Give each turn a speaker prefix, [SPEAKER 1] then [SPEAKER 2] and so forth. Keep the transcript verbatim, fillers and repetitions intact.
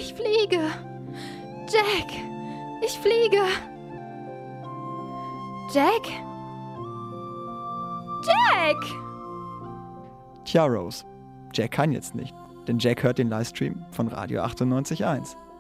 [SPEAKER 1] Ich fliege. Jack, ich fliege. Jack? Jack!
[SPEAKER 2] Tja, Rose, Jack kann jetzt nicht, denn Jack hört den Livestream von Radio achtundneunzig Komma eins.